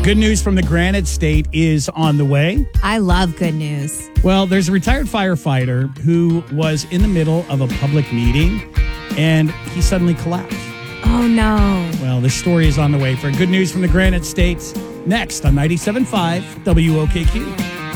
Good news from the Granite State is on the way. I love good news. Well, there's a retired firefighter who was in the middle of a public meeting and he suddenly collapsed. Oh, no. Well, this story is on the way for good news from the Granite State next on 97.5 WOKQ.